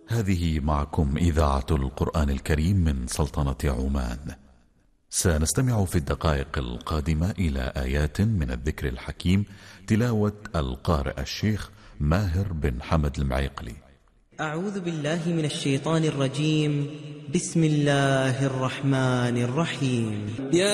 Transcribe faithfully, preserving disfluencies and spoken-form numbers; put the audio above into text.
هذه معكم إذاعة القرآن الكريم من سلطنة عمان. سنستمع في الدقائق القادمة إلى آيات من الذكر الحكيم، تلاوة القارئ الشيخ ماهر بن حمد المعيقلي. أعوذ بالله من الشيطان الرجيم. بسم الله الرحمن الرحيم.